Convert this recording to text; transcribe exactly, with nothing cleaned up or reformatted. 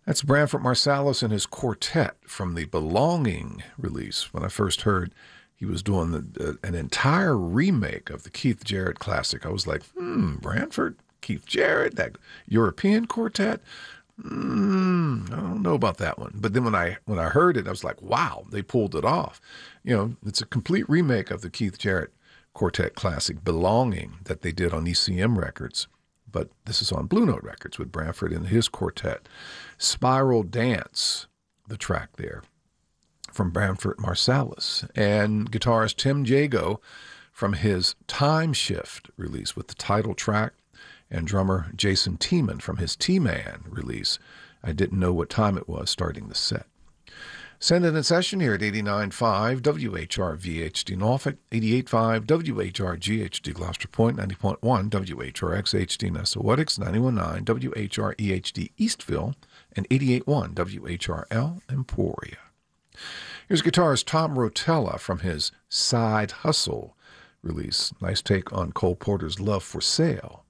That's Branford Marsalis and his quartet from the Belonging release. When I first heard he was doing the, uh, an entire remake of the Keith Jarrett classic, I was like, hmm, Branford, Keith Jarrett, that European quartet? Hmm, I don't know about that one. But then when I when I heard it, I was like, wow, they pulled it off. You know, it's a complete remake of the Keith Jarrett quartet classic Belonging that they did on E C M Records. But this is on Blue Note Records with Branford and his quartet. Spiral Dance, the track there, from Branford Marsalis. And guitarist Tim Jago from his Time Shift release with the title track. And drummer Jason Tiemann from his T-Man release. I didn't know what time it was starting the set. Send it in session here at eighty-nine point five W H R V H D Norfolk, eighty-eight point five W H R G H D Gloucester Point, ninety point one W H R X H D Nesawatix, ninety-one point nine W H R E H D Eastville, and eighty-eight point one W H R L Emporia. Here's guitarist Tom Rotella from his Side Hustle release. Nice take on Cole Porter's Love for Sale.